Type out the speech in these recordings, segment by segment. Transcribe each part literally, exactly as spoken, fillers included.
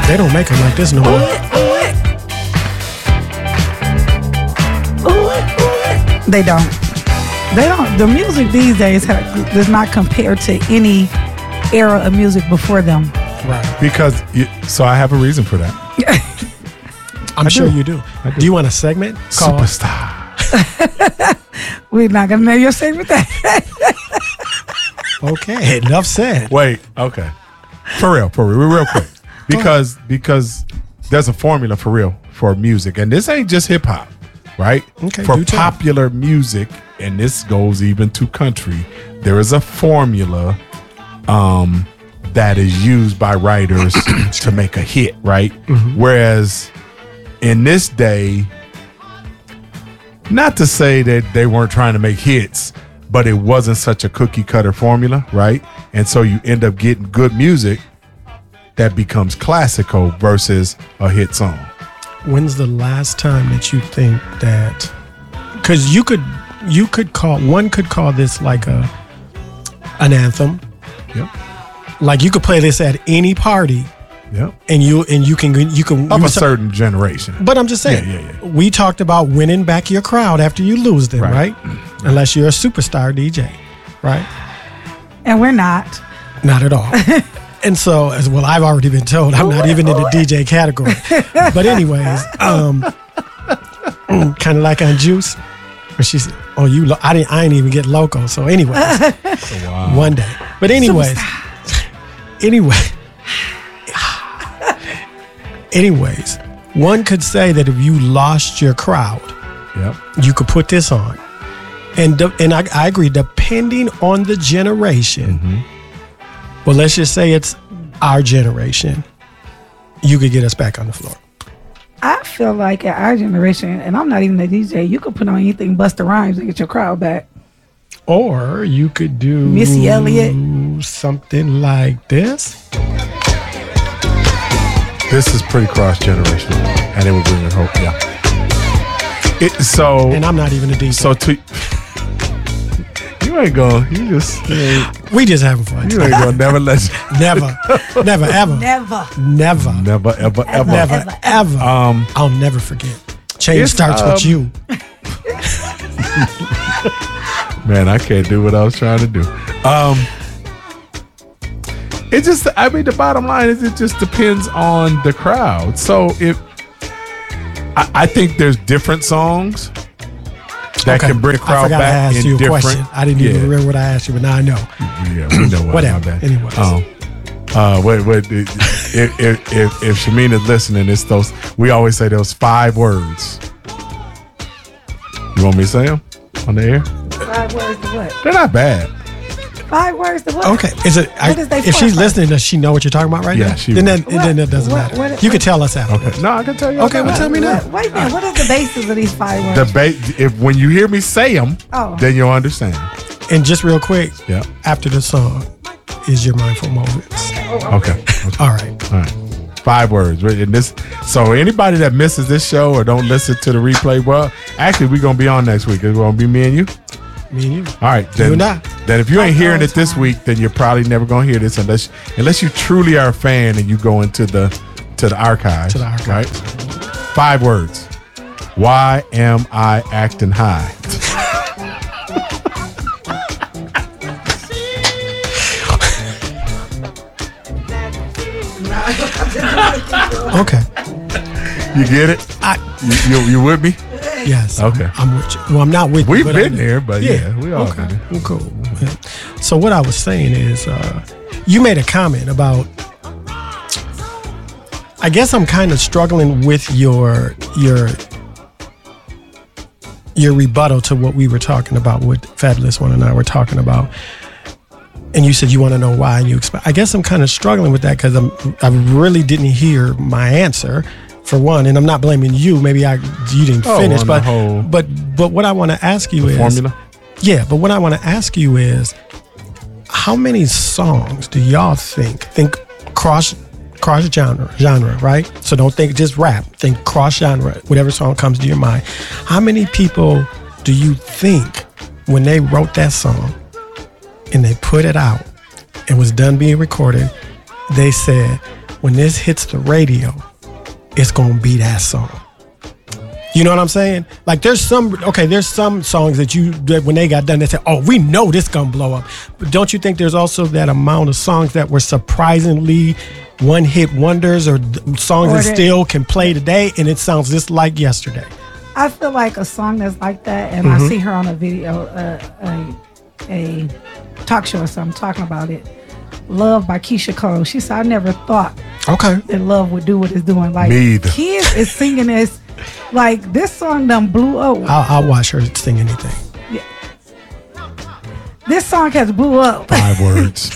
They don't make them like this no more. They don't. They don't. The music these days have, does not compare to any era of music before them. Right. Because, you, so I have a reason for that. I'm I sure do. you do. I do. Do you want a segment called Superstar. We're not going to name your segment that. Okay, enough said. Wait, okay. For real, for real, real quick. Because because there's a formula for real for music. And this ain't just hip hop, right? Okay, for do tell. popular music, and this goes even to country, there is a formula um, that is used by writers to make a hit, right? Mm-hmm. Whereas in this day, not to say that they weren't trying to make hits, but it wasn't such a cookie cutter formula, right? And so you end up getting good music that becomes classical versus a hit song. When's the last time that you think that? Because you could, you could call one could call this like a an anthem. Yep. Like you could play this at any party, Yep. and you and you can you can. Of you a was- certain generation. But I'm just saying, Yeah, yeah, yeah. we talked about winning back your crowd after you lose them, Right. right? Unless you're a superstar D J, right? And we're not. Not at all. And so, as well, I've already been told I'm not even in the D J category. But anyways, um, kind of like on Juice, where she said, "Oh, you, lo- I didn't, I didn't even get loco." So, anyways, Wow. one day. But anyways, anyway, anyways, one could say that if you lost your crowd, Yep. you could put this on, and de- and I, I agree, depending on the generation. Mm-hmm. Well, let's just say it's our generation. You could get us back on the floor. I feel like at our generation, and I'm not even a D J, you could put on anything Busta Rhymes and get your crowd back. Or you could do Missy Elliott. something like this. This is pretty cross generational, and it would bring it hope. Yeah. It, so And I'm not even a D J. so to you ain't gonna you just you ain't, we just having fun. you ain't gonna never let you, Never, never, ever, Never. never, never ever ever. never, ever, ever. Um, I'll never forget. Change It's, starts um, with you. Man, I can't do what I was trying to do. Um, it just, I mean, the bottom line is it just depends on the crowd. So if, I, I think there's different songs that Okay. can bring I crowd forgot back I asked in you a different. question. I didn't yeah, even remember what I asked you, but now I know. Yeah, we know what. Whatever. my bad. Anyways. Um, uh, wait, wait. If if if, if Shamina's listening, it's those. We always say those five words. You want me to say them on the air? Five words to what? They're not bad. Five words to what? Okay, is it? I, What is they if for she's first? listening, does she know what you're talking about right Yeah, now? she then will. that, then it doesn't What- matter. what- you what- can tell us after. Okay. No, I can tell you. Okay, well, tell me now. What, wait a minute. What is the basis of these five words? The ba- if when you hear me say them, Oh. then you'll understand. And just real quick, Yeah. after the song is your mindful moments. Okay. okay. All right. All right. Five words. Right? And this. So anybody that misses this show or don't listen to the replay, well, actually, we're gonna be on next week. It's gonna be me and you. Me and you. All right. Then, You and I. then if you ain't hearing all it this time. week, then you're probably never gonna hear this unless unless you truly are a fan and you go into the to the archives. To the archives. Right. Five words. Why am I acting high? Okay. You get it? I, You, you, you with me? yes. Okay. I'm, I'm with you. Well, I'm not with you. We've but been I- there, but yeah, we all okay. been there. Well, cool. Yeah. So what I was saying is, uh, you made a comment about. I guess I'm kind of struggling with your your your rebuttal to what we were talking about. What Fabulous One and I were talking about. And you said you want to know why, and you expect. I guess I'm kind of struggling with that because I'm I really didn't hear my answer, for one, and I'm not blaming you. Maybe I you didn't Oh, finish, on the but whole- but but what I want to ask you is Formula? yeah. But what I want to ask you is, how many songs do y'all think think cross cross genre genre right? So don't think just rap. Think cross genre. Whatever song comes to your mind. How many people do you think when they wrote that song and they put it out and was done being recorded, they said, when this hits the radio, it's gonna be that song. You know what I'm saying? Like there's some okay, there's some songs that you that when they got done, they said, "Oh, we know this gonna blow up." But don't you think there's also that amount of songs that were surprisingly one-hit wonders or th- songs Or that that- still can play today, and it sounds just like yesterday? I feel like a song that's like that, and Mm-hmm. I see her on a video, uh, a a talk show or something talking about it. Love by Keisha Cole. She said, "I never thought Okay. that love would do what it's doing." Like Me either. kids is singing this, like this song done blew up. I'll, I'll watch her sing anything. This song has blew up, Five words.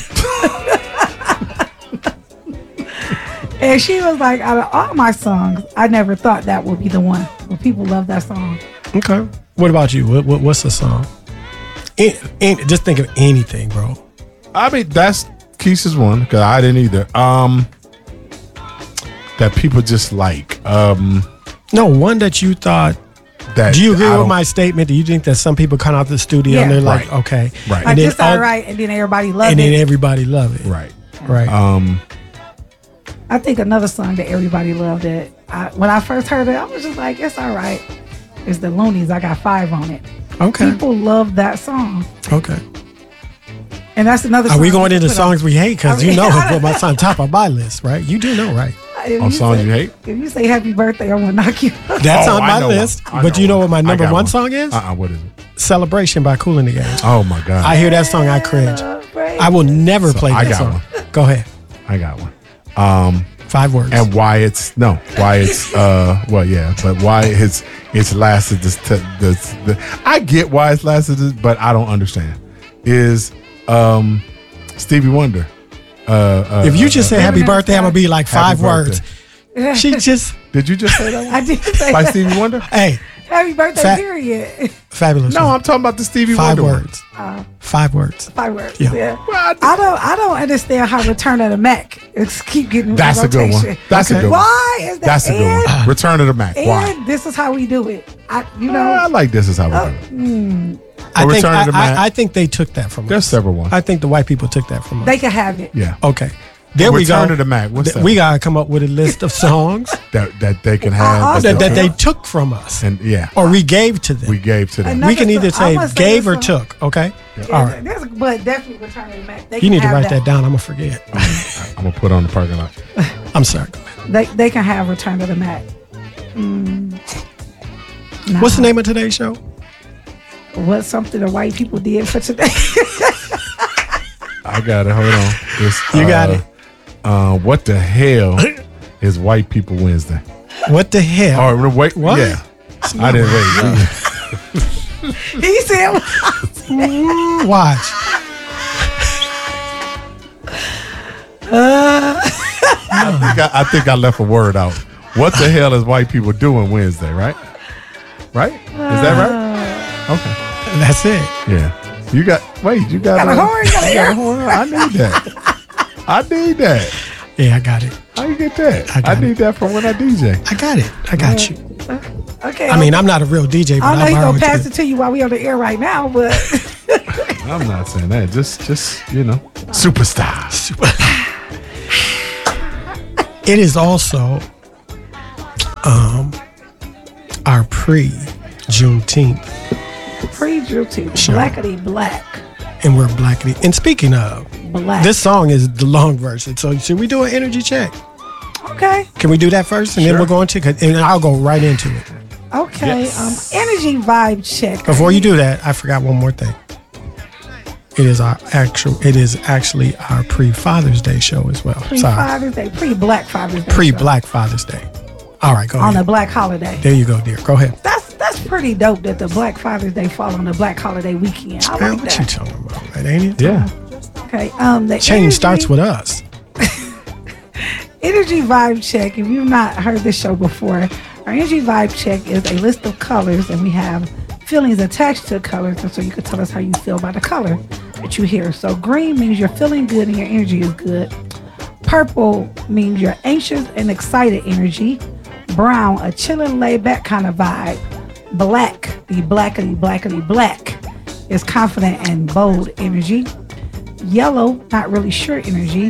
and she was like, "Out of all my songs, I never thought that would be the one." But people love that song. Okay. What about you? What, what what's the song? In, in, just think of anything, bro. I mean, that's Keisha's one because I didn't either. Um, that people just like. Um, No, one that you thought. that Do you agree I with don't- my statement? Do you think that some people come out the studio and Yeah. they're like, Right. okay, Right. Like and then this all all- right, and then everybody loved and then it. everybody love it, Right. Right. Um, I think another song that everybody loved it. I, when I first heard it, I was just like, "It's all right." It's the Loonies. I got five on it. Okay. People love that song, Okay. and that's another. Are song we going to into put songs on. we hate? Because I you mean, know I don't- what's on top of my list, right? You do know, right? If on songs say, you hate? If you say "Happy Birthday," I'm gonna knock you. out. That's Oh, on I my know list. one. I But you know what my one. I number got one song is? Uh-uh, what is it? Celebration by Kool and the Gang. Oh my God. I hear that song, I cringe. Celebrate. I will never So play I that got song. one. Go ahead. I got one. Um, Five words. and why it's no, why it's uh, well, yeah, but why it's it's lasted this, t- this the I get why it's lasted this, but I don't understand. Is um, Stevie Wonder. Uh, uh, if you just uh, say happy Eminem birthday, I'm song. going to be like Happy five words. birthday. She just, Did you just say that one? I did say By that. Stevie Wonder? hey, Happy birthday, Fat- period. fabulous. No, one. I'm talking about the Stevie Five Wonder one. words. Five words. Five words. Yeah. Yeah. Well, I- I don't. I don't understand how Return of the Mac is keep getting. That's a good one. rotation. That's a Okay. good one. Why is that? That's a good and, one. Return of the Mac. Why? And this is how we do it. I, you know. Uh, I like this is how we Oh, do it. I Or think, Return I, of the Mac. I, I think they took that from There's us. several ones. I think the white people took that from us. they can have it. Yeah. Okay. There we Return go. of the Mac. What's Th- that? We got to come up with a list of songs that that they can have. also- that, that they they took from us and yeah, or we gave to them. we gave to them. Another We can either song- I say must say gave this or song- took, okay? Yeah, All right. there's- but definitely Return of the Mac. They You can need to have write that down. I'm going to forget. I'm gonna put on the parking lot. I'm sorry. They they can have Return of the Mac. Mm. Nah. What's the name of today's show? What's something the white people did for today? I got it. Hold on. It's, You got uh, it. Uh, what the hell is White People Wednesday? What the hell? Oh, wait. What? Yeah. I didn't wait. He said, Ooh, watch. I, think I, I think I left a word out. What the hell is white people doing Wednesday? Right? Right? Is that right? Okay. That's it. Yeah. You got. Wait. You got, Got a uh, horn, got a you got ear. a horn? I need that. I need that. Yeah, I got it. How you get that? I I, got need it. that from when I D J. I got it. I got you. okay. I mean, I'm not a real D J, but I know I he's gonna borrowed pass you. it to you while we on the air right now, but I'm not saying that. Just, just you know, superstar. It is also um our pre Juneteenth, pre-Juneteenth, Sure. blackity black, and we're blackity. And speaking of, black. this song is the long version. So should we do an energy check? okay, Can we do that first, and then Sure. we'll go into and I'll go right into it. okay. Yes. Um, energy vibe check. Before you do that, I forgot one more thing. It is our actual. It is actually our pre Father's Day show as well. pre Sorry, Father's Day, pre Black Father's Day, pre show. Black Father's Day. All right, go on a ahead. Black holiday. There you go, dear. Go ahead. That's that's pretty dope that the Black Father's Day fall on the Black holiday weekend. I Man, like what you that. talking about, right? Ain't it? Yeah. Okay. Um, the Change energy- starts with us. Energy Vibe Check. If you've not heard this show before, our Energy Vibe Check is a list of colors, and we have feelings attached to colors, and so you can tell us how you feel about the color that you hear. So green means you're feeling good and your energy is good. Purple means you're anxious and excited energy. Brown, a chilling, laid back kind of vibe. Black, the blackity blackity black, is confident and bold energy. Yellow, not really sure energy.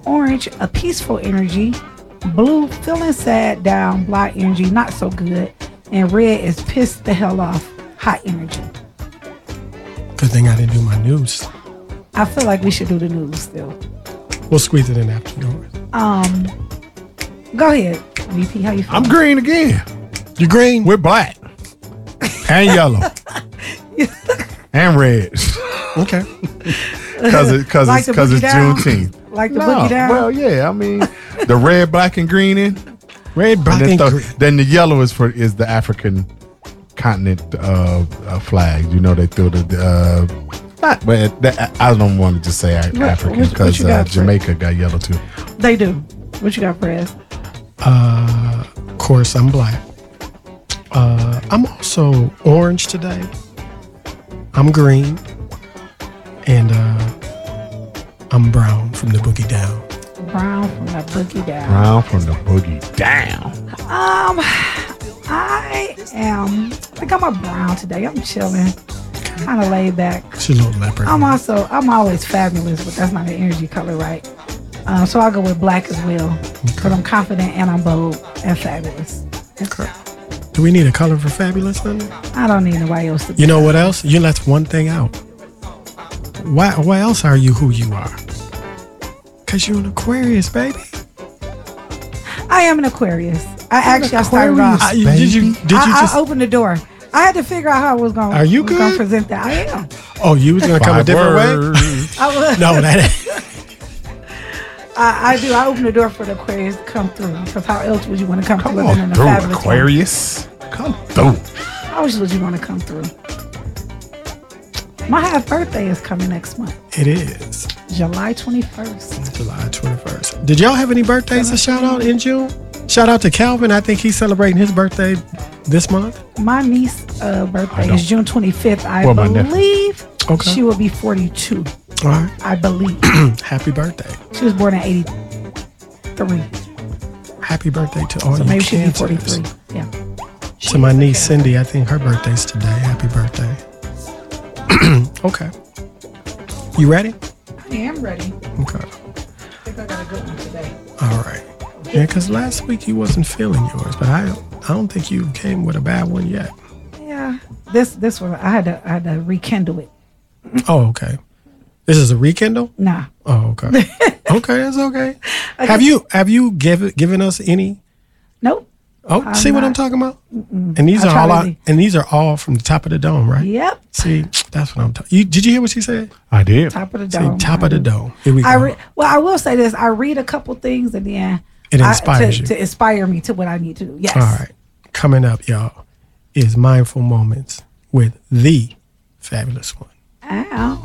Orange, a peaceful energy. Blue, feeling sad, down, blah energy, not so good. And red is pissed the hell off, hot energy. Good thing I didn't do my news. I feel like we should do the news still. We'll squeeze it in after yours. Um, go ahead, V P. How you feeling? I'm green again. You green? We're black and yellow and red Okay. because it, cause Like it's, the cause boogie it's down? Juneteenth. Like the No, boogie down? well, yeah. I mean, the red, black, and green in. Red, black, And and then, green. th- then the yellow is for is the African continent uh, uh, flag. You know, they threw the uh, not, but that, I don't want to just say a- What- African what- what because you uh, got, Fred? Jamaica got yellow too. They do. What you got, Prez? Uh, of course, I'm black. Uh, I'm also orange today. I'm green. And uh, I'm brown from the boogie down. Brown from the boogie down. Brown from the boogie down. Um, I am. I think I'm a brown today. I'm chilling, kind of laid back. She's a little leopard. I'm also. I'm always fabulous, but that's not an energy color, right? Um, so I'll go with black as well, because I'm confident and I'm bold and fabulous. Okay. Do we need a color for fabulous, honey? I don't need nobody else to. You know what else? You left one thing out. Why? Why else are you who you are? Cause you're an Aquarius, baby. I am an Aquarius. I actually I started off. I, did you? Did you I, just? I opened the door. I had to figure out how I was going. Are you was gonna good? present that? I am. Oh, you was gonna come a Five different way? words. I was. No, that. I, I do. I open the door for the Aquarius to come through. Because how else would you want to come, Come through other than on a through, fabulous one? Aquarius. Come through. How else would you want to come through? My half birthday is coming next month, It is July twenty-first. July twenty-first. Did y'all have any birthdays to shout out in June? Shout out to Calvin. I think he's celebrating his birthday this month. My niece's uh, I birthday know. is June twenty-fifth. I Well, my nephew. believe Okay. she will be forty-two. All right. I believe. Happy birthday. She was born in eighty-three. Happy birthday to all So you maybe she'll be cancers. forty-three. Yeah. To my niece Cindy, I think her birthday's today. Happy birthday. Okay. You ready? I am ready. Okay. I think I got a good one today. All right. Yeah, because last week you wasn't feeling yours, but I I don't think you came with a bad one yet. Yeah. This this one I had to I had to rekindle it. Oh, okay. This is a rekindle? Nah. Oh, okay. Okay, that's okay. Have you have you given given us any? Nope. Oh, I'm see what I'm not. talking about? And these I are try all to out, be. and these are all from the top of the dome, right? Yep. See, that's what I'm talking. You did you hear what she said? I did. Top of the See, dome. top I of the do. dome. Here we go. I re- well, I will say this. I read a couple things and then It I- inspires to, you. to inspire me to what I need to do. Yes. All right. Coming up, y'all, is Mindful Moments with the fabulous one. Ow.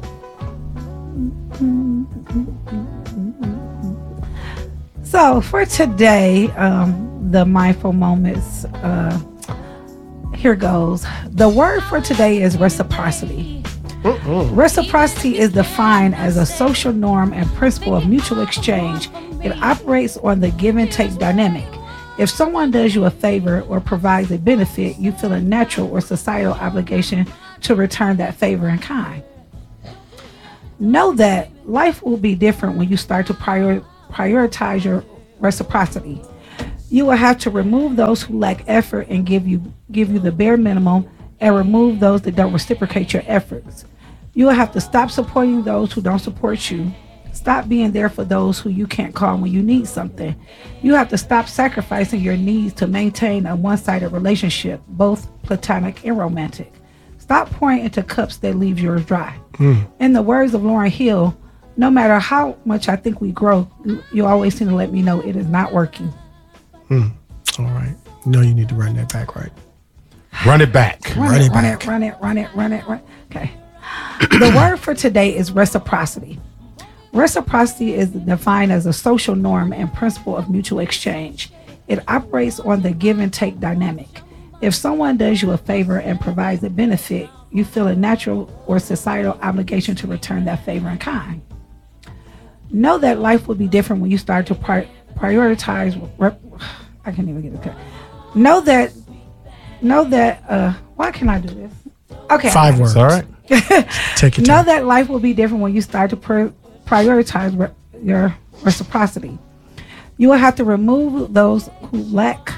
So for today, um, the mindful moments. Uh, here goes. The word for today is reciprocity. Reciprocity is defined as a social norm and principle of mutual exchange. It operates on the give and take dynamic. If someone does you a favor or provides a benefit, you feel a natural or societal obligation to return that favor in kind. Know that life will be different when you start to prior, prioritize your reciprocity. You will have to remove those who lack effort and give you give you the bare minimum, and remove those that don't reciprocate your efforts. You will have to stop supporting those who don't support you. Stop being there for those who you can't call when you need something. You have to stop sacrificing your needs to maintain a one-sided relationship, both platonic and romantic. Stop pouring into cups that leave yours dry. Mm. In the words of Lauryn Hill, no matter how much I think we grow, you always seem to let me know it is not working. Mm. All right. No, you need to run that back, right? Run it back. Run, Run it, it run back. it, run it, run it, run it, run it. Okay. The word for today is reciprocity. Reciprocity is defined as a social norm and principle of mutual exchange. It operates on the give and take dynamic. If someone does you a favor and provides a benefit, you feel a natural or societal obligation to return that favor in kind. Know that life will be different when you start to pri- prioritize. Rep- I can't even get it. Okay. Know that. Know that. Uh, why can I do this? Okay. Five words. All right. Take your Know time. that life will be different when you start to pri- prioritize re- your reciprocity. You will have to remove those who lack.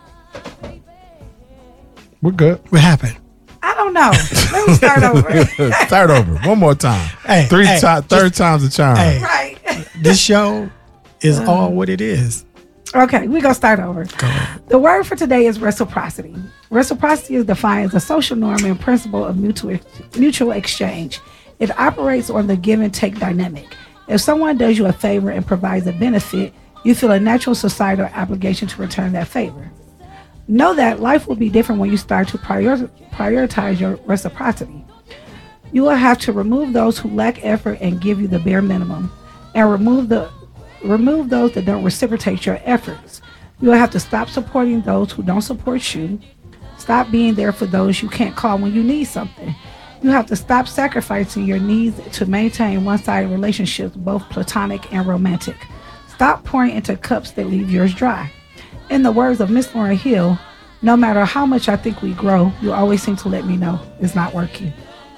We're good. What happened? I don't know. Let me start over. Start over. One more time. Hey, Three hey, ti- third time's a charm. Hey. Right. This show is all what it is. Okay, we're going to start over. Go ahead. The word for today is reciprocity. Reciprocity is defined as a social norm and principle of mutual, mutual exchange. It operates on the give and take dynamic. If someone does you a favor and provides a benefit, you feel a natural societal obligation to return that favor. Know that life will be different when you start to prior, prioritize your reciprocity. You will have to remove those who lack effort and give you the bare minimum, and remove the remove those that don't reciprocate your efforts. You will have to stop supporting those who don't support you. Stop being there for those you can't call when you need something. You have to stop sacrificing your needs to maintain one-sided relationships, both platonic and romantic. Stop pouring into cups that leave yours dry. In the words of Miss Lauryn Hill, no matter how much I think we grow, you always seem to let me know it's not working.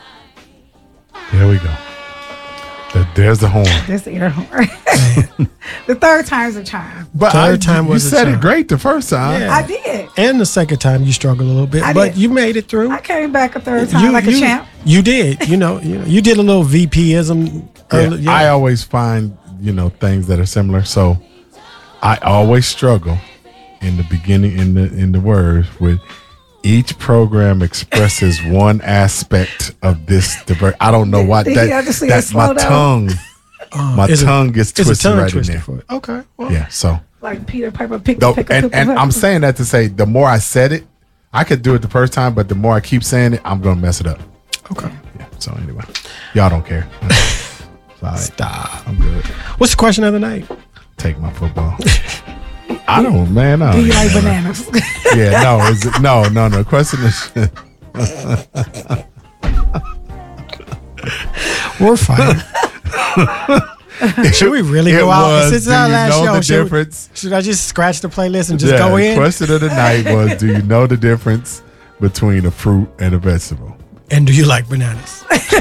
There we go. There- There's the horn. That's the air horn. The third time's a charm. But Third I, time you was a said charm. it great the first time. Yeah. I did. And the second time you struggled a little bit, I but did. you made it through. I came back a third time like you, a champ. You did. You know, you know, you did a little V P-ism. Yeah, early- yeah. I always find, you know, things that are similar. So I always struggle in the beginning in the in the words with each program expresses one aspect of this diver- I don't know why Did you have to that see it that's my slow down? tongue. my Is it- tongue gets it's a twisted tongue right twister in there. for it. Okay. Well, Yeah, so Like Peter Piper picked though, a pick a and, pick a and pick. I'm saying that to say the more I said it, I could do it the first time, but the more I keep saying it, I'm gonna mess it up. Okay. Yeah. So anyway, y'all don't care. It's all right. Stop. I'm good. What's the question of the night? Take my football. I don't, man. I Do don't you like even know. bananas? Yeah, no, is it, no, no, no. Question is, We're fine. Should we really it go out? was, This is do our you last know show. the Should, difference? should I just scratch the playlist and just Yeah, go in? Question of the night was: do you know the difference between a fruit and a vegetable? And do you like bananas?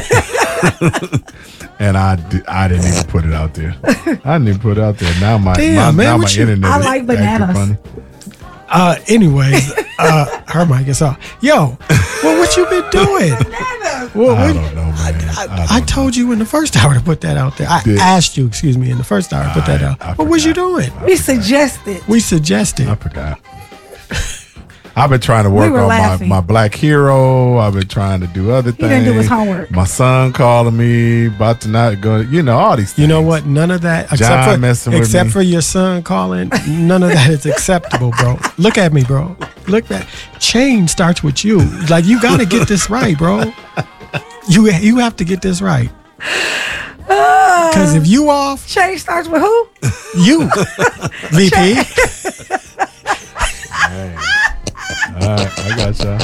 And I, di- I didn't even put it out there. I didn't even put it out there. Now my, Damn, my, man, now what my you- internet. I is like acting bananas. funny. Uh, anyways, uh, her mic is off. Yo, well, what you been doing? Well, I what- don't know, man. I, I, I don't told you in the first hour to put that out there. I Did- asked you, excuse me, in the first hour to put that I- out. I What was you forgot. doing? We suggested. We suggested. I forgot. I've been trying to work were on my, laughing. my black hero. I've been trying to do other things. didn't do his homework. My son calling me, about to not go, you know, all these things. You know what? None of that, except John for messing with except me. for your son calling, none of that is acceptable, bro. Look at me, bro. Look at change starts with you. Like you got to get this right, bro. You you have to get this right. Because if you off, Change starts with who? you V P. All right, I got y'all.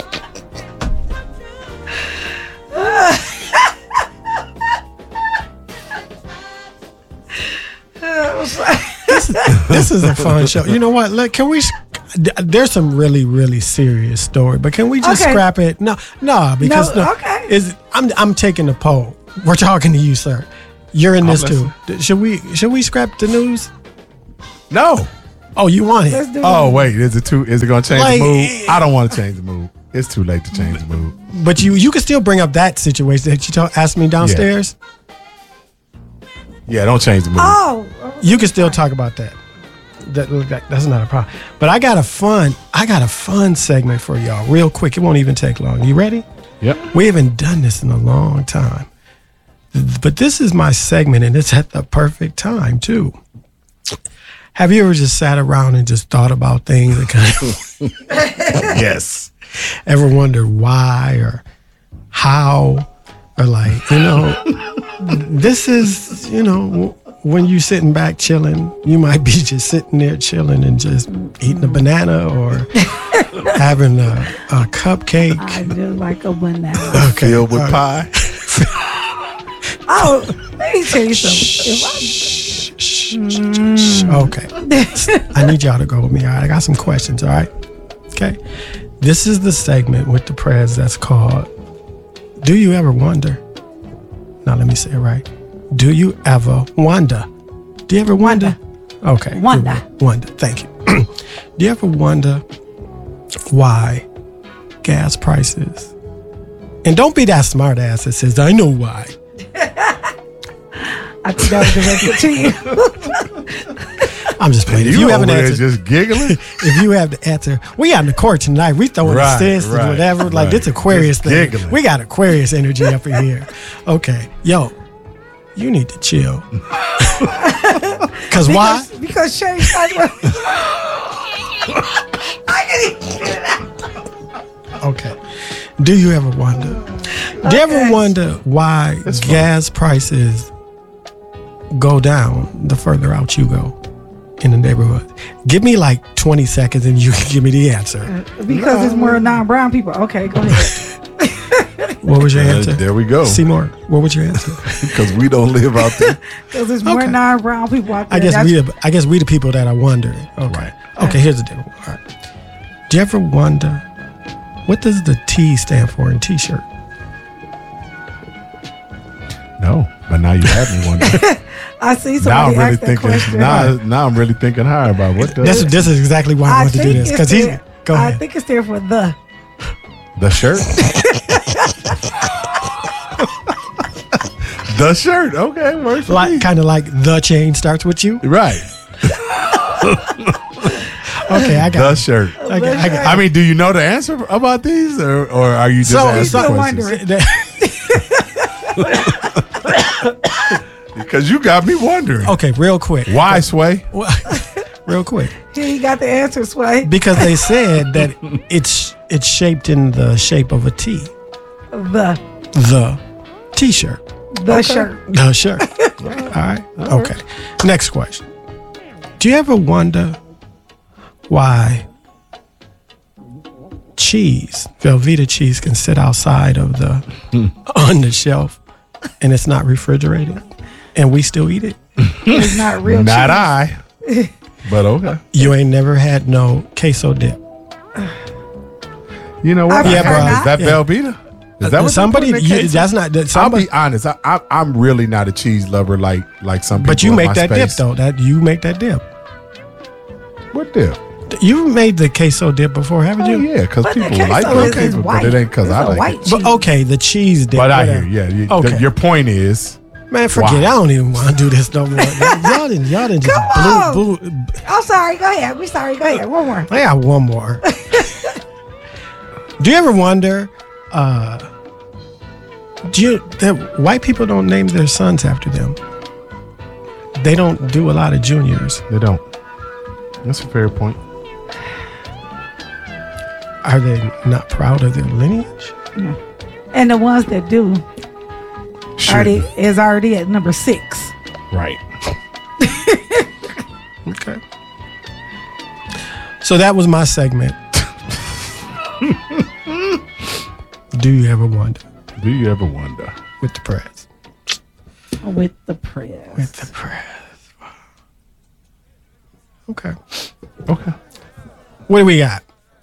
This is a fun show. You know what? Look, can we? There's some really, really serious story, but can we just Okay. scrap it? No, no, because No, no, okay. is I'm I'm taking the poll. We're talking to you, sir. You're in I'll this too. Should we should we scrap the news? No. Oh, you want Let's it? do Oh, wait. Is it too? Is it going to change Like, the mood? I don't want to change the mood. It's too late to change the mood. But you you can still bring up that situation that you told, asked me downstairs. Yeah, don't change the mood. Oh. You can still talk about that. That, that that's not a problem. But I got a fun I got a fun segment for y'all, real quick. It won't even take long. You ready? Yep. We haven't done this in a long time. But this is my segment, and it's at the perfect time, too. Have you ever just sat around and just thought about things and kind of Yes. ever wonder why or how or like, you know, this is, you know, when you sitting back chilling, you might be just sitting there chilling and just eating a banana or having a, a cupcake. I do like a banana. Okay. Filled with all right. pie. Oh, let me tell you something. If Shh, shh, shh, shh. Okay. I need y'all to go with me. All right. I got some questions. All right. Okay. This is the segment with the prayers that's called Do You Ever Wonder? Now, let me say it right. Do you ever wonder? Do you ever wonder? Okay. Wonder. Wonder. Thank you. Do you ever wonder why gas prices? And don't be that smart ass that says, I know why. I think that was directed to you. I'm just playing. You, If you have an over there answer, just giggling? if you have the answer, we out in the court tonight. We throwing Right, assists and right, whatever. Like right. this Aquarius Just thing. giggling. We got Aquarius energy up in here. Okay, yo, you need to chill. Cause why? Because, because Shay started. I can even get it out. Okay. Do you ever wonder? Do you ever Okay. wonder why That's fine. gas prices go down the further out you go in the neighborhood? Give me like twenty seconds and you can give me the answer. Because it's more non-brown people. Okay, go ahead. What was your Uh, answer? there we go. Seymour, what was your answer? Because we don't live out there. Because there's more Okay. non-brown people out there. I guess That's- we the, I guess we the people that are wondering. Okay. Okay, here's the deal. All right. Do you ever wonder what does the T stand for in T-shirt? No, but now you have me wondering. I see now somebody I'm really ask that thinking. question. Now, now I'm really thinking hard about what This, does this is exactly why I, I wanted to do think this it's because he's there- go I ahead. think it's there for the. the shirt. The shirt. Okay, works for me. Like kind of like the chain starts with you. Right. Okay, I The got it. shirt. I got, I got I mean, do you know the answer about these, or, or are you just So- asking so- questions? wondering. Because you got me wondering. Okay, real quick. Why, Sway? Well, real quick. Here you got the answer, Sway. Because they said that it's it's shaped in the shape of a T. The The T-shirt. the shirt. The shirt. All right. Okay. Next question. Do you ever wonder why cheese, Velveeta cheese, can sit outside of the on the shelf and it's not refrigerated, and we still eat it? It's not real. Not cheese. I. But okay. You ain't never had no queso dip. You know what? I've Yeah, bro. Is that Yeah. Velveeta? Is that what somebody? they put in You, queso? that's not. That, I'll somebody. be honest. I, I, I'm really not a cheese lover like like some people. But you in make my that dip space. though. That you make that dip. What dip? You made the queso dip before, haven't Oh you? yeah, because But the people queso like is- it, is but white. it ain't because It's I a like white it. cheese. But okay, the cheese dip. But I whatever. hear, yeah. You, Okay. the- your point is, Man, forget Why? it. I don't even want to do this no more. y'all didn't, y'all didn't just Come blew, blew. I'm sorry. Go ahead. We sorry. Go ahead. One more. I got one more. Do you ever wonder, uh, do you, that white people don't name their sons after them? They don't do a lot of juniors. they don't. That's a fair point. Are they not proud of their lineage? And the ones that do already Shouldn't. is already at number six. Right. Okay. So that was my segment. Do you ever wonder Do you ever wonder? with the press? With the press. With the press. Okay. Okay. What do we got?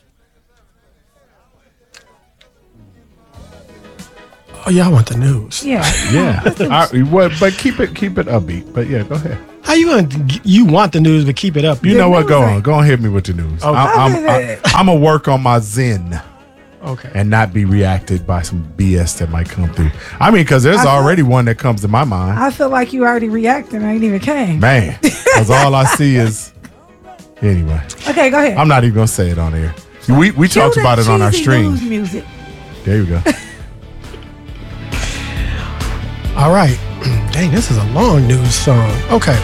Oh, y'all want the news? Yeah. Yeah. I, what? But keep it keep it upbeat. But yeah, go ahead. How you gonna? You want the news, but keep it up? You The know what? news Go on. ain't- Go on. Hit me with the news. Okay. I, I'm I, I'm gonna work on my zen Okay. and not be reacted by some B S that might come through. I mean, because there's I feel- already one that comes to my mind. I feel like you already reacted and I ain't even came. Man, because all I see is anyway. Okay, go ahead. I'm not even gonna say it on air. We we Cue talked that about it on our cheesy stream. news music. There you go. All right. Dang, this is a long news song. Okay.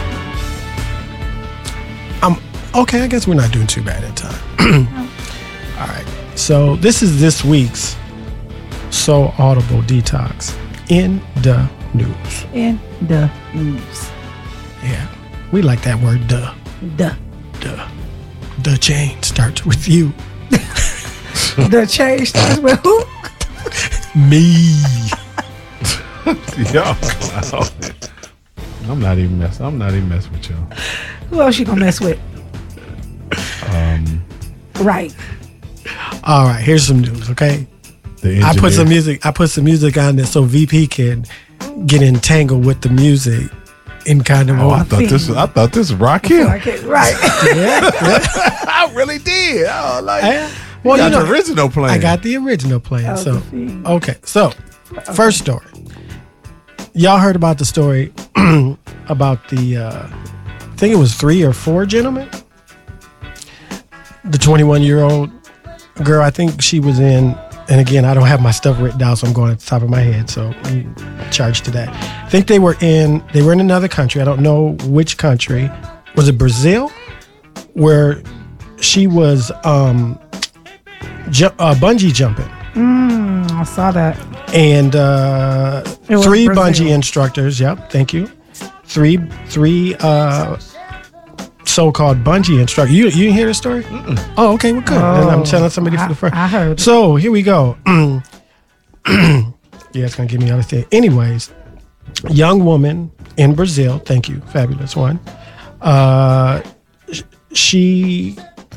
Um. Okay, I guess we're not doing too bad in time. All right. So this is this week's So Audible Detox in the news. In the news. Yeah, we like that word. Duh. The Duh. The chain starts with you. the change starts with who? Me. Y'all clown. I'm not even messing. I'm not even messing with y'all. Who else you gonna mess with? Um, Right. All right. Here's some news. Okay. the I put some engineer. music. I put some music on this so V P can get entangled with the music in kind of Oh, I a thought this was, I thought this was Rakim. Okay, right. I really did. Oh, like, Eh, well, well, you you got know, the original plan. I got the original plan. Oh, So the Fiend. okay, so first story. Y'all heard about the story about the uh, I think it was three or four gentlemen. The twenty-one year old girl, I think she was in, and again, I don't have my stuff written down, so I'm going at the top of my head, so I'm charged to that. I think they were in they were in another country. I don't know which country. Was it Brazil? Where she was um, ju- uh, bungee jumping. Mm, I saw that. And uh, It was three Brazil. bungee instructors. Yep, thank you. Three, three uh, so-called bungee instructors. You, you didn't hear the story? Oh, okay, well, good. Then I'm Oh, telling somebody for I- the first. I heard it. So here we go. Yeah, it's gonna give me other thing. Anyways, young woman in Brazil. Thank you, fabulous one. Uh, sh- she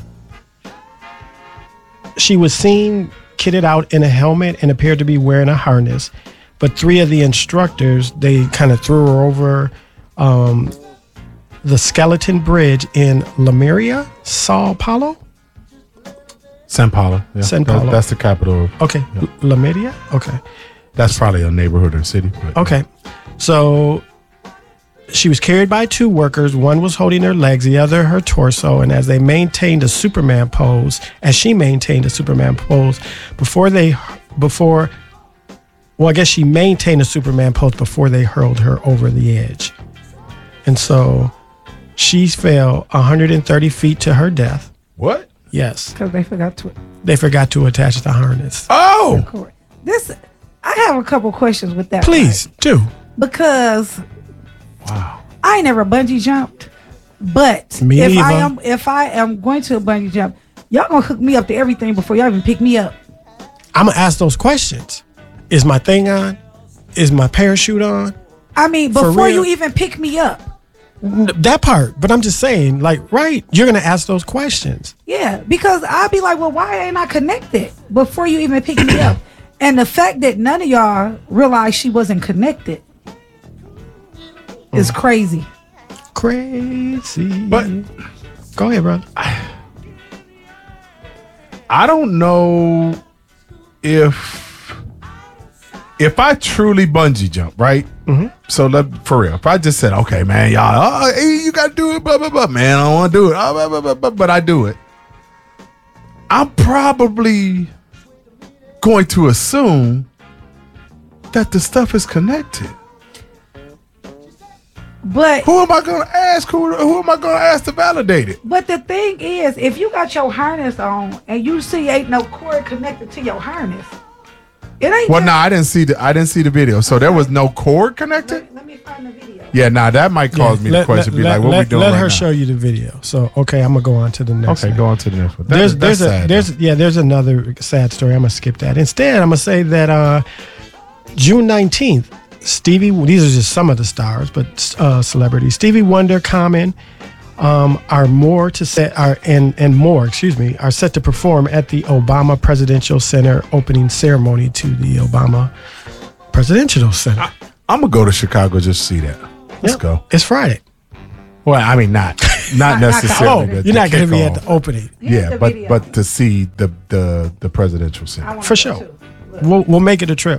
she was seen kitted out in a helmet and appeared to be wearing a harness, but three of the instructors, they kind of threw her over um, the skeleton bridge in Limeira, Sao Paulo. San Paulo. Yeah. San That- Paulo. that's the capital. Of, Okay, L- Limeira. Okay, that's probably a neighborhood or city. But okay. So she was carried by two workers. One was holding her legs, the other her torso. And as they maintained a Superman pose, as she maintained a Superman pose, before they, before, well, I guess she maintained a Superman pose before they hurled her over the edge. And so she fell one hundred thirty feet to her death. What? Yes, Because they forgot to. they forgot to attach the harness. Oh, This, I have a couple questions with that. Please do. part. Because wow. I ain't never bungee jumped, but Me if I neither. am if I am going to a bungee jump, y'all gonna hook me up to everything before y'all even pick me up. I'm gonna ask those questions. Is my thing on? Is my parachute on? I mean, For before real? you even pick me up. N- That part, but I'm just saying, like, right? You're gonna ask those questions. Yeah, because I'll be like, well, why ain't I connected before you even pick me up? And the fact that none of y'all realized she wasn't connected is crazy. Crazy. But go ahead, brother. I don't know if if I truly bungee jump, right? Mm-hmm. So let, for real, if I just said, okay, man, y'all, oh, hey, you got to do it, blah, blah, blah, man, I don't want to do it, oh, blah, blah, blah, blah, but I do it. I'm probably going to assume that the stuff is connected. But Who am I going to ask? Who, who am I going to ask to validate it? but the thing is, if you got your harness on and you see ain't no cord connected to your harness, it ain't. Well, just- no, I didn't see the I didn't see the video, so there was no cord connected. Let, let me find the video. Yeah, nah, that might cause me let, the question. let- be let- like, what let, we doing Let right her now? show you the video. So, okay, I'm gonna go on to the next. Okay, thing. go on to the next one. That- There's that's there's a sad, there's though. yeah there's another sad story. I'm gonna skip that. Instead, I'm gonna say that uh, June nineteenth, Stevie. These are just some of the stars, but uh, celebrities. Stevie Wonder, Common, um, are more to set are and and more. Excuse me, are set to perform at the Obama Presidential Center opening ceremony to the Obama Presidential Center. I'm gonna go to Chicago just to see that. Let's Yep. go. It's Friday. Well, I mean, not not Not the necessarily. Oh, the- you're the not gonna be kickoff. at the opening. Here's Yeah, the but video. but to see the the the presidential center. I wanna For go sure. too. Look. We'll we'll make it a trip.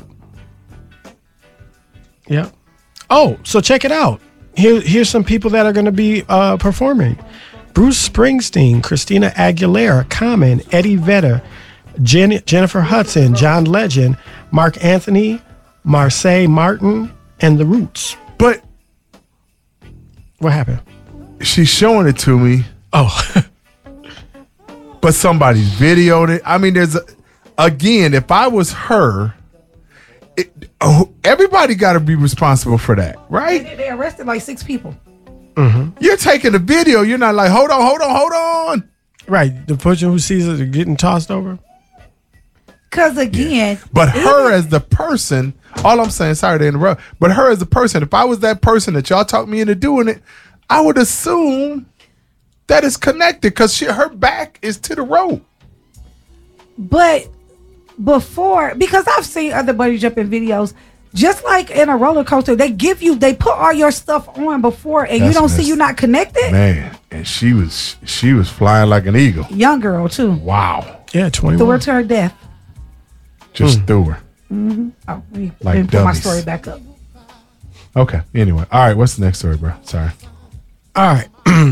Yeah. Oh, so check it out. Here here's some people that are going to be uh, performing: Bruce Springsteen, Christina Aguilera, Common, Eddie Vedder, Jen- Jennifer Hudson, John Legend, Mark Anthony, Marseille Martin, and The Roots. But What happened? she's showing it to me, Oh, but somebody's videoed it. I mean, there's a, again, if I was her, it, oh, everybody got to be responsible for that, right? They, they arrested like six people. You're taking the video. You're not like, hold on, hold on, hold on. right. The person who sees it getting tossed over. Cause again, But her as the person, all I'm saying, sorry to interrupt, but her as the person, if I was that person that y'all talked me into doing it, I would assume that it's connected because she her back is to the rope. but before, because I've seen other bungee jumping videos, Just like in a roller coaster, they give you, they put all your stuff on before, and That's you don't see messed- you not connected. Man, and she was she was flying like an eagle. Young girl too. Wow. Yeah, Threw her twenty-one. to her death. Just threw her. Oh, let me, Like let me put my dummies. story back up. Okay. Anyway. All right. What's the next story, bro? Sorry. All right.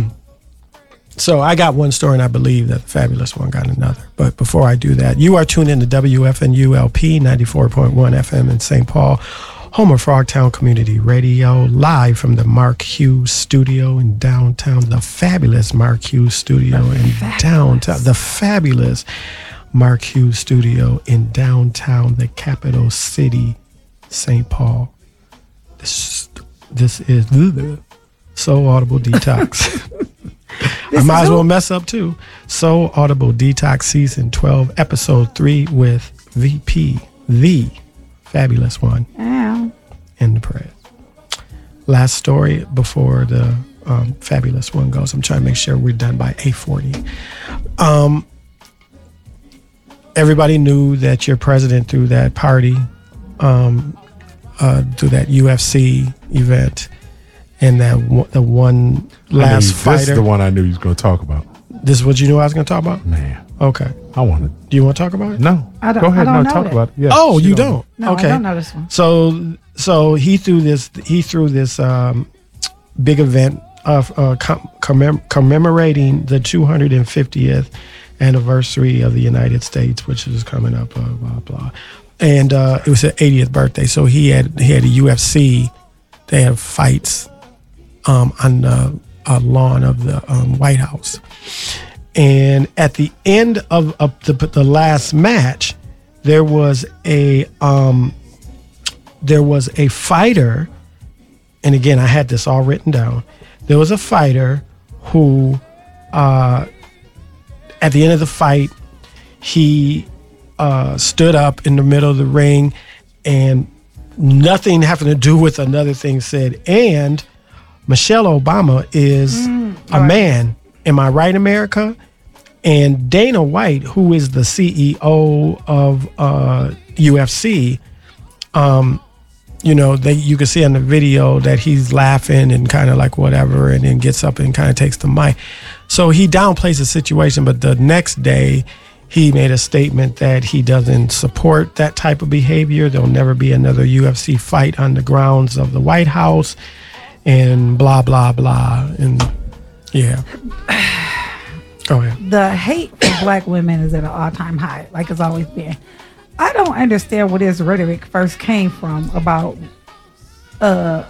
So I got one story, and I believe that the fabulous one got another. But before I do that, you are tuned in to W F N U L P ninety-four point one F M in Saint Paul, home of Frogtown Community Radio, live from the Mark Hughes Studio in downtown. The fabulous Mark Hughes Studio in downtown. The fabulous Mark Hughes Studio in downtown, the capital city, Saint Paul. This, this is the So Audible Detox. I This might is as who? well mess up too. So Audible Detox Season twelve, Episode three with V P, the fabulous one Yeah. in the press. Last story before the um, fabulous one goes. I'm trying to make sure we're done by eight forty. Um, everybody knew that your president threw that party, um, uh, through that U F C event, and that one, the one I knew last you- This fighter. is the one I knew you was going to talk about. This is what you knew I was going to talk about? Man, Okay. I want Do you want to talk about it? to. No. I don't- Go ahead. I don't no, know talk it. about it. Yeah. Oh, she you don't? No, okay. I don't know this one. So, so he threw this. He threw this um, big event of uh, com- commem- commemorating the two hundred fiftieth anniversary of the United States, which is coming up. Blah blah blah. And uh, it was his eightieth birthday. So he had he had a U F C. They had fights um, on the uh, lawn of the um, White House. And at the end of, of the, the last match, there was a um, there was a fighter, and again, I had this all written down. There was a fighter who, uh, at the end of the fight, he uh, stood up in the middle of the ring, and nothing having to do with another thing said, and Michelle Obama is a man. Am I right, America? And Dana White, who is the C E O of uh, U F C, um, you know, they you can see on the video that he's laughing and kind of like whatever, and then gets up and kind of takes the mic. So he downplays the situation, but the next day he made a statement that he doesn't support that type of behavior. There'll never be another U F C fight on the grounds of the White House, and blah blah blah. And yeah. Go ahead. The hate for black women is at an all-time high, like it's always been. I don't understand where this rhetoric first came from about uh,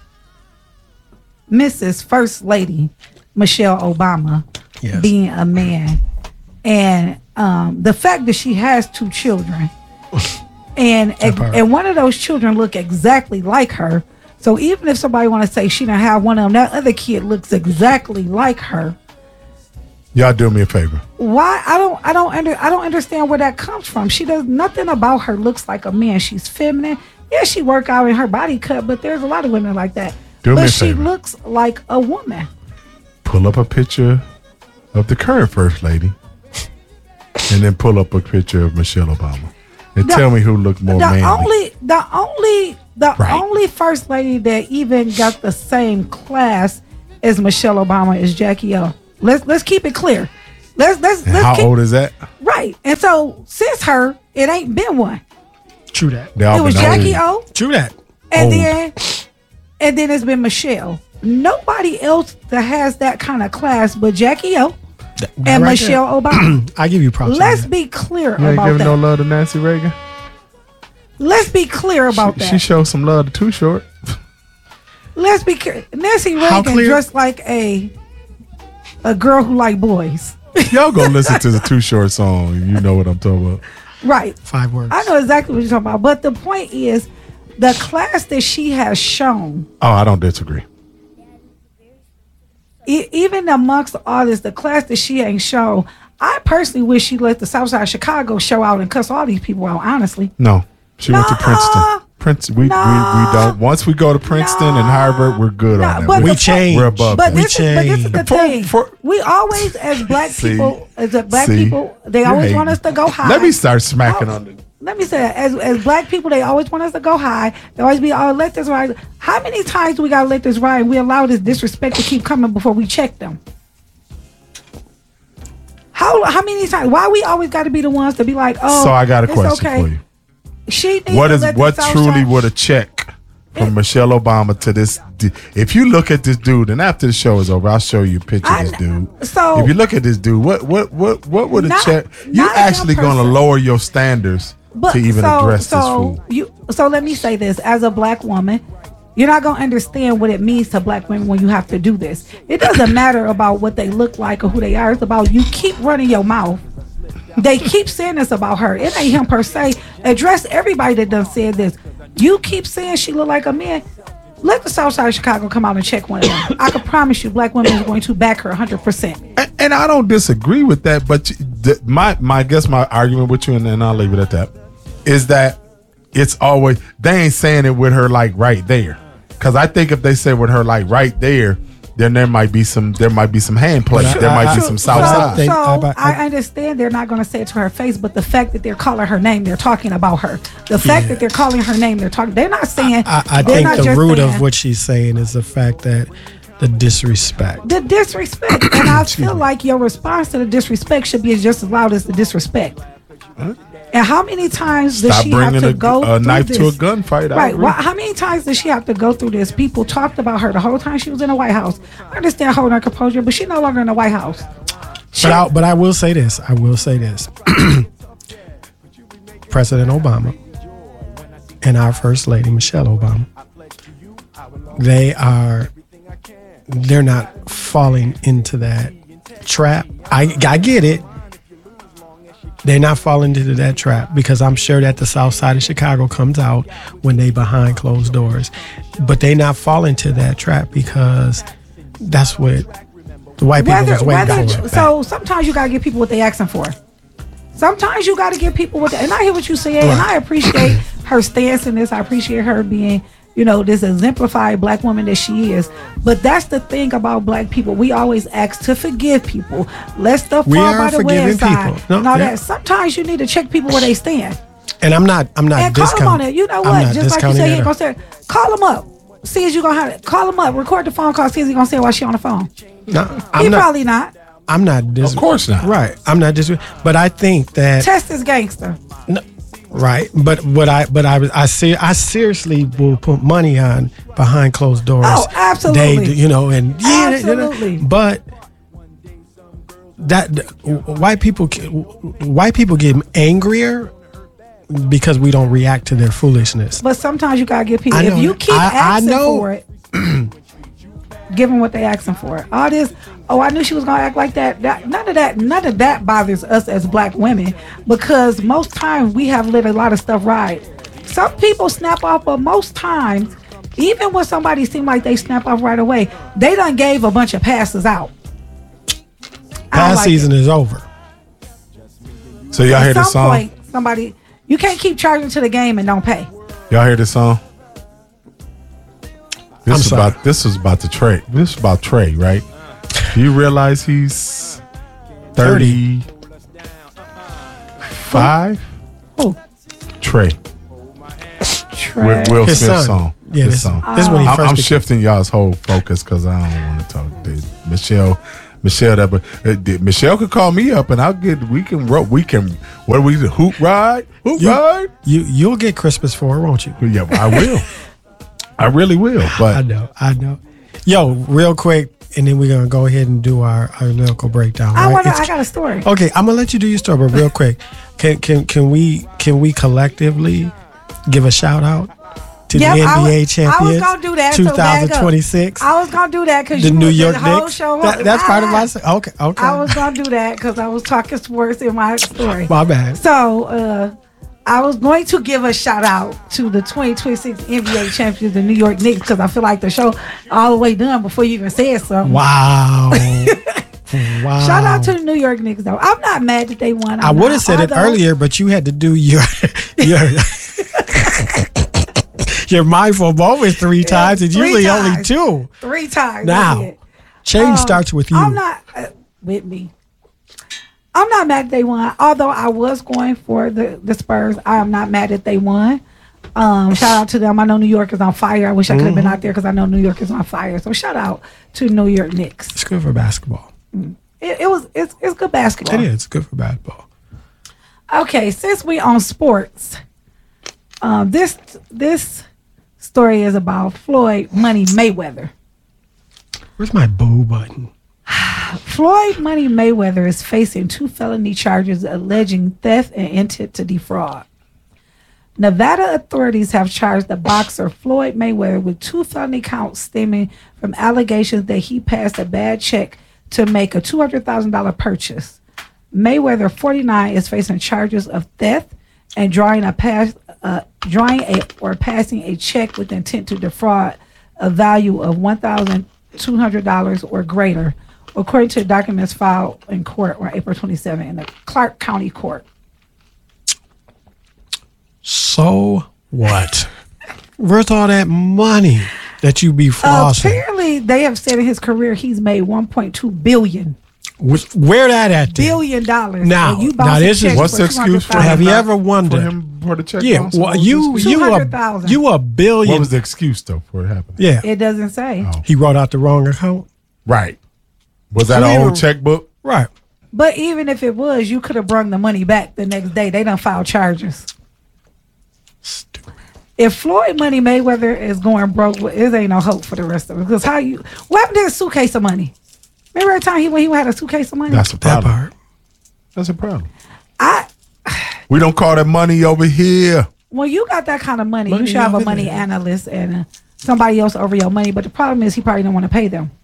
Missus First Lady Michelle Obama Yes. being a man, and um, the fact that she has two children, and That part. and one of those children look exactly like her. So even if somebody want to say she don't have one of them, that other kid looks exactly like her. Y'all do me a favor. Why I don't I don't under I don't understand where that comes from. She does nothing about her looks like a man. She's feminine. Yeah, she work out in her body cut, but there's a lot of women like that. Do me but a she favor. looks like a woman. Pull up a picture of the current first lady, and then pull up a picture of Michelle Obama, and The- tell me who looked more the manly. only the only the Right. only first lady that even got the same class as Michelle Obama is Jackie O. Let's let's keep it clear. Let's let's and let's how keep, old is that? right. And so since her, it ain't been one. True that. They all It was been Jackie old. O. True that. And Old. then and then it's been Michelle. Nobody else that has that kind of class but Jackie O That- and that right Michelle Obama. there. I give you props. on Let's that. be clear You ain't about giving that. no love to Nancy Reagan. Let's be clear about She, that. she showed some love to Too Short. Let's be clear. Nancy How Reagan clear? dressed like a a girl who like boys. Y'all go listen to the Too Short song. And you know what I'm talking about. Right. Five words. I know exactly what you're talking about. But the point is the class that she has shown, Oh, I don't disagree. e- even amongst all this, the class that she ain't shown, I personally wish she let the South Side of Chicago show out and cuss all these people out, honestly. No, she went to Nah. Princeton. Princeton. We, Nah. we we don't. Once we go to Princeton and Harvard, we're good Nah, on that. but We're, We the- changed. we're above But that. We this, is, but this is the changed. For- thing. for- we always, as black See. people, as a black See. people, they You're always hating. want us to go high. Let me start smacking Oh. on the let me say that as as black people, they always want us to go high. They always be, oh, let this ride. How many times do we gotta let this ride? And we allow this disrespect to keep coming before we check them. How how many times? Why we always got to be the ones to be like, oh, So I got a it's question okay. for you. She needs What to is let the what South truly shine. would a check from Michelle Obama to this? d- If you look at this dude, and after the show is over, I'll show you a picture I of this kn- dude. so- if you look at this dude, what what what what would a Not- check? You not him actually going to person. lower your standards But to even so, address so this fool? You so let me say this: as a black woman, you're not gonna understand what it means to black women when you have to do this. It doesn't matter about what they look like or who they are. It's about you keep running your mouth. They keep saying this about her. It ain't him per se. Address everybody that done said this. You keep saying she look like a man. Let the South Side of Chicago come out and check one of them. I can promise you, black women is going to back her one hundred percent. And, and I don't disagree with that, but you- the, my my I guess my argument with you, and then I'll leave it at that, is that it's always they ain't saying it with her like right there. Because I think if they say with her like right there, then there might be some there might be some hand play. But I- There might I- be I- some So, south I side. think- so I- I- I understand they're not going to say it to her face, but the fact that they're calling her name, they're talking about her. The fact that they're calling her name, they're talking. They're not saying. I, I they're think not the just root saying of what she's saying is the fact that the disrespect. the disrespect, and I feel like your response to the disrespect should be just as loud as the disrespect. And how many times does Stop she have bringing to a, go a through knife this? to a gunfight. I Right. agree. Well, how many times does she have to go through this? People talked about her the whole time she was in the White House. I understand holding her composure, but she's no longer in the White House. She- But I, but I will say this. I will say this. President Obama and our First Lady Michelle Obama, they are, they're not falling into that trap. I, I get it. They're not falling into that trap because I'm sure that the South Side of Chicago comes out when they behind closed doors. But they not fall into that trap because that's what the white people whether, was waiting whether, for. so sometimes you gotta give people what they asking for. Sometimes you gotta give people what they, and I hear what you saying, and Right. I appreciate her stance in this. I appreciate her being, you know, this exemplified black woman that she is. But that's the thing about black people. We always ask to forgive people. Let stuff We fall are by the forgiving wayside. people. No, and all yeah. that. Sometimes you need to check people where they stand. And I'm not, I'm not And call them on discounting. it. You know I'm what? not Just like you discounting say, you that. ain't gonna say, call them up. See if you gonna have it. Call them up. Record the phone call. See if you gonna say while she on the phone. No, He I'm not. probably not. I'm not. Dis- Of course not. Right. I'm not dis- But I think that. Test is gangster. No, right. But what I, but I, I see. I seriously will put money on behind closed doors. Oh, absolutely. They, you know, and yeah, you know, Absolutely. but that white people, white people get angrier because we don't react to their foolishness. But sometimes you gotta give people. I If know you that. keep I- I asking know. for it, give them what they asking for. All this. Oh, I knew she was gonna act like that. That none of that. None of that bothers us as black women because most times we have let a lot of stuff ride. Some people snap off, but most times, even when somebody seem like they snap off right away, they done gave a bunch of passes out. I don't Past like season it. is over. So y'all hear At this some song? point, somebody you can't keep charging to the game and don't pay. Y'all hear this song? This I'm is sorry. about this is about the Trey. This is about Trey, right? Do you realize he's thirty-five? Oh, Trey. Trey. With Will His Smith's son. song. Yeah, His this, song. this is when he I'm, first. I'm became- shifting y'all's whole focus because I don't want to talk. Dude. Michelle, Michelle, that but uh, did- Michelle could call me up and I'll get. We can. ro- We can. What do we do? Hoop ride. Hoop You, ride. you you'll get Christmas for it, won't you? Yeah, I will. I really will. I But know, I know. Yo, real quick, and then we're gonna go ahead and do our, our lyrical breakdown. I right? want. It's- I got a story. Okay, I'm gonna let you do your story, but real quick, can can can we can we collectively give a shout out to Yep, the I N B A was- champions? I was gonna do that, so back up. twenty twenty-six. I was gonna do that because The you New was York the whole Knicks. show. That, that's part of my. I, se- Okay, okay. I was gonna do that because I was talking sports in my story. My bad. So uh, I was going to give a shout out to the twenty twenty-six N B A champions, the New York Knicks, because I feel like the show all the way done before you even said something. Wow. Wow. Shout out to the New York Knicks, though. I'm not mad that they won. I I'm would not, have said it although- earlier, but you had to do your your your mindful moments three times, and three usually only times. two. Three times. Now, I did. change Um, starts with you. I'm not uh, with me. I'm not mad that they won. Although I was going for the, the Spurs, I am not mad that they won. Um, shout out to them. I know New York is on fire. I wish I could have Mm-hmm. been out there because I know New York is on fire. So shout out to New York Knicks. It's good for basketball. It, it was it's it's good basketball. It is. It's good for basketball. Okay, since we on sports, um, this this story is about Floyd Money Mayweather. Where's my boo button? Floyd Money Mayweather is facing two felony charges alleging theft and intent to defraud. Nevada authorities have charged the boxer Floyd Mayweather with two felony counts stemming from allegations that he passed a bad check to make a two hundred thousand dollars purchase. Mayweather, forty-nine, is facing charges of theft and drawing a pass, uh, drawing a or passing a check with intent to defraud a value of one thousand two hundred dollars or greater, according to documents filed in court on April twenty-seventh in the Clark County Court. So what? Where's all that money that you be flossing? Apparently, they have said in his career he's made one point two billion Which- Where that at? then? billion dollars. Now- And you now bouncing this is- checks What's for the excuse for two hundred thousand dollars. Have you ever for wondered? him for the check? Yeah, bouncing? well, What was you the excuse? you a two hundred thousand. you a What billion. was the excuse though for it happening? Yeah, It doesn't say. Oh. he wrote out the wrong account. Right. Was that Who an you- old checkbook? Right. But even if it was, you could have brung the money back the next day. They done filed charges. Stupid. If Floyd Money Mayweather is going broke, well, it ain't no hope for the rest of it. Because how you, what happened to his suitcase of money? Remember every time he when he had a suitcase of money? That's a That problem. part. That's a problem. I We don't call that money over here. when you got that kind of money, Money you should have a over money there. analyst and uh, somebody else over your money. But the problem is he probably don't want to pay them.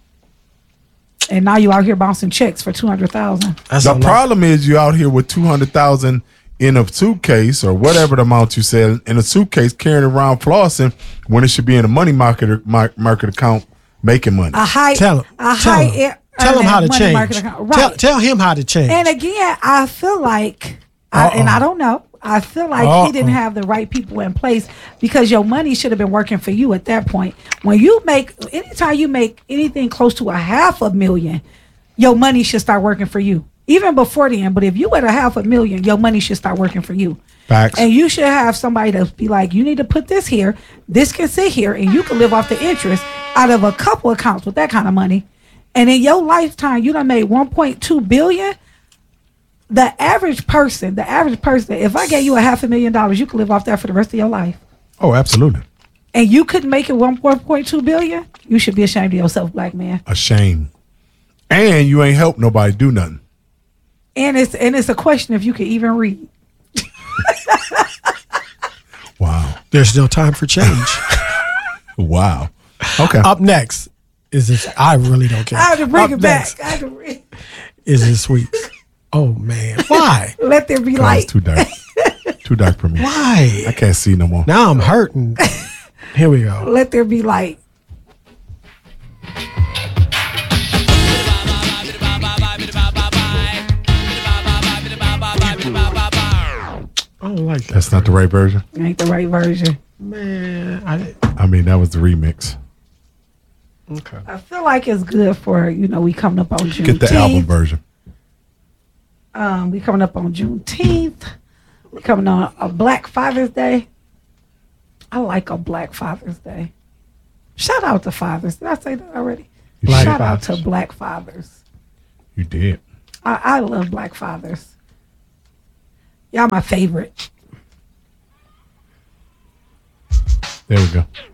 And now you out here bouncing checks for two hundred thousand. That's The a lot. problem is you out here with two hundred thousand in a suitcase or whatever the amount you said in a suitcase carrying around flossing when it should be in a money market mar- market account making money. A high, Tell him. a Tell high. him. ear- Tell him earning how to money change. market account. Tell, Right. tell him how to change. And again, I feel like, I, and Uh-uh. I don't know, I feel like Uh-uh. he didn't have the right people in place because your money should have been working for you at that point. When you make, anytime you make anything close to a half a million, your money should start working for you. Even before then, but if you at a half a million, your money should start working for you. Facts. And you should have somebody to be like, you need to put this here, this can sit here, and you can live off the interest out of a couple accounts with that kind of money. And in your lifetime, you done made one point two billion. The average person, the average person, if I gave you a half a million dollars, you could live off that for the rest of your life. Oh, absolutely. And you couldn't make it one point two billion. You should be ashamed of yourself, black man. A shame. And you ain't helped nobody do nothing. And it's and it's a question if you can even read. Wow. There's still time for change. Wow. Okay. Up next is this. I really don't care. I have to bring Up it back. next I have to bring, is this week's. Oh man, why? let there be God, light. it's too dark. Too dark for me. I Why? can't see no more. Now I'm hurting. Here we go. Let there be light. I don't like that. That's not the right version. Ain't the right version. Man, I I mean, that was the remix. okay. I feel like it's good for, you know, we coming up on Juneteenth. Get the album version. Um, we coming up on Juneteenth. We coming on a Black Father's Day. I like a Black Father's Day. Shout out to fathers. Did I say that already? You Black Shout did. out fathers. to Black fathers. You did. I, I love Black fathers. Y'all my favorite. There we go.